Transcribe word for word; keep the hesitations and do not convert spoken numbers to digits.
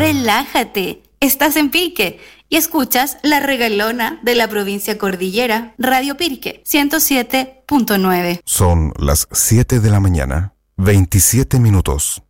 relájate. Estás en Pirque y escuchas La Regalona de la provincia Cordillera, Radio Pirque, ciento siete punto nueve. Son las siete de la mañana, veintisiete minutos.